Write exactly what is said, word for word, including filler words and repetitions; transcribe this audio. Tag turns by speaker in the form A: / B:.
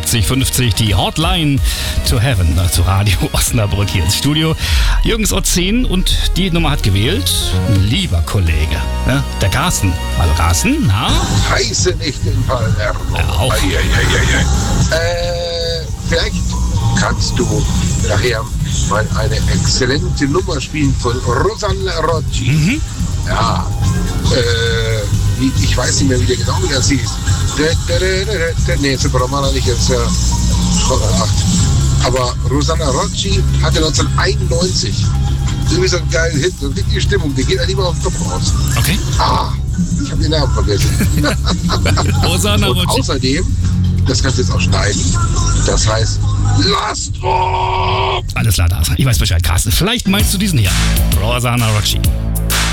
A: fünfzig fünfzig, die Hotline to Heaven, zu Radio Osnabrück hier ins Studio. Jürgens O zehn und die Nummer hat gewählt, lieber Kollege, ja, der Carsten. Hallo Carsten, na?
B: Heiße Nächte in Palermo.
A: Ja, auch.
B: Ei, ei, ei, ei, ei. Äh, vielleicht kannst du nachher mal eine exzellente Nummer spielen von Rosanna Rocci. Mhm. Ja, äh, ich weiß nicht mehr, wie der genau wie das hieß. Nee, Super Romana nicht jetzt. Aber Rosanna Rocci hatte neunzehnhunderteinundneunzig irgendwie so einen geilen Hit, eine richtige Stimmung, die geht ja nicht mal auf den Kopf raus.
A: Okay.
B: Ah, ich habe den Namen vergessen.
A: Rosanna
B: Und
A: Rocci.
B: außerdem, das kannst du jetzt auch schneiden, das heißt Lastro.
A: Alles klar, da. Ich weiß Bescheid, Carsten. Vielleicht meinst du diesen hier. Rosanna Rocci.